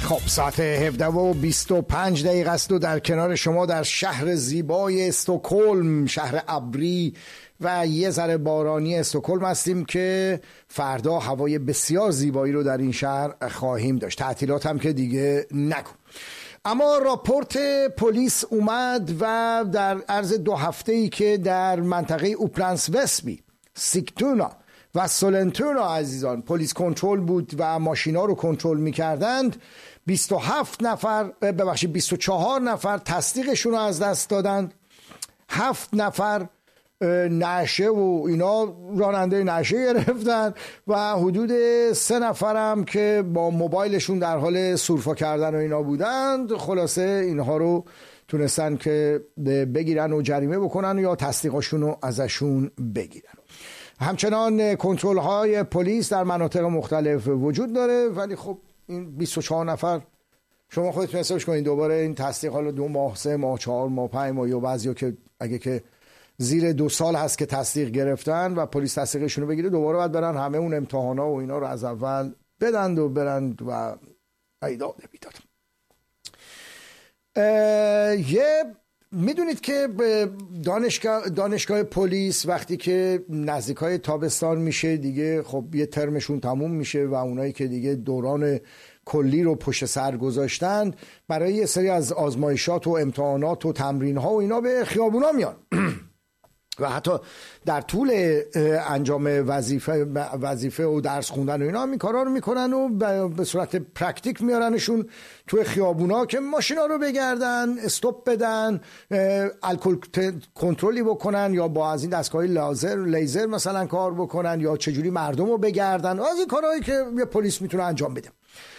خب ساعت 17:25 است و در کنار شما در شهر زیبای استکهلم، شهر ابری و یه ذره بارانی استکهلم هستیم که فردا هوای بسیار زیبایی رو در این شهر خواهیم داشت. تعطیلات هم که دیگه نکن. اما راپورت پلیس اومد و در عرض 2 هفته‌ای که در منطقه اوپلنس وسبی، سیگتونا و سولنتونا عزیزان پلیس کنترل بود و ماشینا رو کنترل می‌کردند، 24 نفر تصدیقشون رو از دست دادند. 7 نفر نعشه و اینا راننده نعشه گرفتن و حدود 3 نفرم که با موبایلشون در حال سورفا کردن و اینا بودند. خلاصه اینها رو تونستن که بگیرن و جریمه بکنن یا تصدیقاشون رو ازشون بگیرن. همچنان کنترل های پلیس در مناطق مختلف وجود داره، ولی خب این 24 نفر شما خودتون حسابش کنید دوباره این تصدیق حالا 2 ماه 3 ماه 4 ماه 5 ماه یا بعضیا که اگه که زیر 2 سال هست که تصدیق گرفتن و پلیس تصدیقشون رو بگیره، دوباره باید برن همه اون امتحانا و اینا رو از اول بدند و برند و ایداد بیداد. میدونید که دانشگاه پلیس وقتی که نزدیکای تابستان میشه دیگه خب یه ترمشون تموم میشه و اونایی که دیگه دوران کلی رو پشت سر گذاشتن برای یه سری از آزمایشات و امتحانات و تمرین ها و اینا به خیابونا میان و حتی در طول انجام وظیفه و درس خوندن و اینا هم این کارا رو میکنن و به صورت پرکتیک میارنشون توی خیابونا که ماشینا رو بگردن، استاپ بدن، الکل کنترلی بکنن یا با از این دستگاه لیزر مثلا کار بکنن یا چجوری مردم رو بگردن، از این کارهایی که یه پلیس میتونه انجام بده.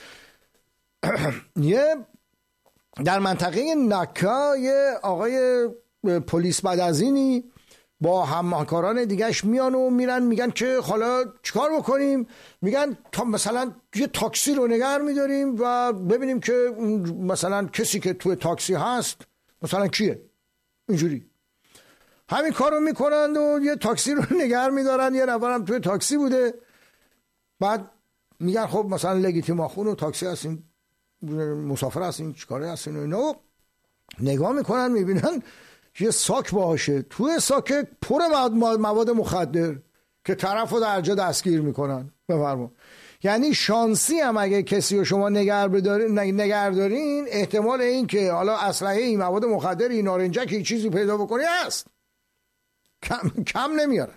یه در منطقه نکا یه آقای پلیس بدازینی با همکاران دیگهش میان و میرن میگن که حالا چیکار بکنیم. میگن تا مثلا یه تاکسی رو نگه میداریم و ببینیم که مثلا کسی که توی تاکسی هست مثلا کیه. اینجوری همین کار رو میکنند و یه تاکسی رو نگه میدارن. یه نفرم توی تاکسی بوده. بعد میگن خب مثلا لگیتیم آخون و تاکسی هستین، مسافر هستین، چیکاره هستین و اینا. نگاه میکنن میبینن یه ساک باشه، توی ساک پر مواد مخدر که طرف رو در جا دستگیر میکنن. بفرما. یعنی شانسی هم اگه کسی رو شما نگهدارین احتمال این که حالا اسلحه این مواد مخدری نارنجکی چیزی پیدا بکنی هست. کم نمیارن.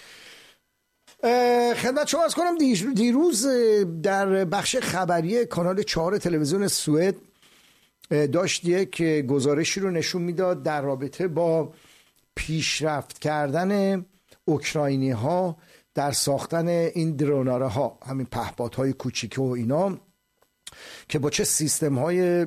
خدمت شما عرض کنم دیروز در بخش خبری کانال 4 تلویزیون سوئد داشت یک گزارشی رو نشون میداد در رابطه با پیشرفت کردن اوکراینی ها در ساختن این دروناره ها، همین پهپادهای کوچیک و اینا، که با چه سیستم های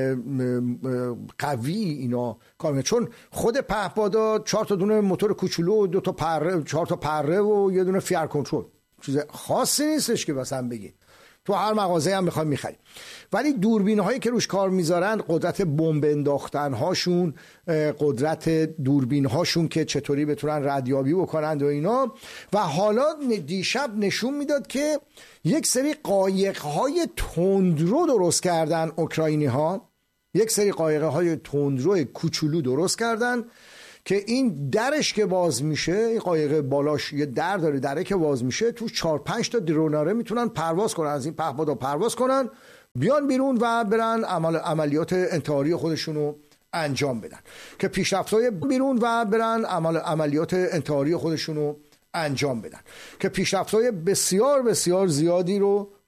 قوی اینا کار میکنن. چون خود پهپادا 4 تا دونه موتور کوچولو و 2 تا پره، 4 تا پره و یه دونه فیر کنترل، چیز خاصی نیستش که مثلا بگی تو هر مغازه هم میخوای میخری. ولی دوربین هایی که روش کار میذارن، قدرت بمب انداختن هاشون، قدرت دوربین هاشون که چطوری بتونن ردیابی بکنند و اینا. و حالا دیشب نشون میداد که یک سری قایق های تندرو درست کردن اوکراینی ها، یک سری قایق های تندرو کوچولو درست کردن که این درش که باز میشه، این قایق بالاش یه در داره، دره که باز میشه تو 4-5 تا دروناره میتونن پرواز کنن، از این پهپادا پرواز کنن، بیان بیرون و برن عملیات انتحاری خودشونو انجام بدن. که پیشرفت‌های بسیار بسیار زیادی رو